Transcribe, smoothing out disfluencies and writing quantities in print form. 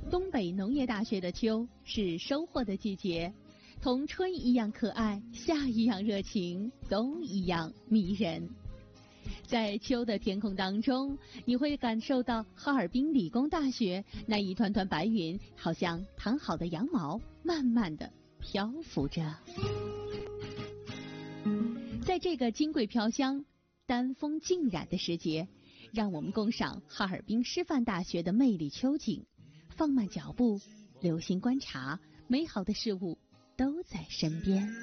东北农业大学的秋是收获的季节，同春一样可爱，夏一样热情，冬一样迷人。在秋的天空当中，你会感受到哈尔滨理工大学那一团团白云，好像躺好的羊毛，慢慢地漂浮着。在这个金桂飘香、丹枫浸染的时节，让我们共赏哈尔滨师范大学的魅力秋景，放慢脚步，留心观察，美好的事物都在身边。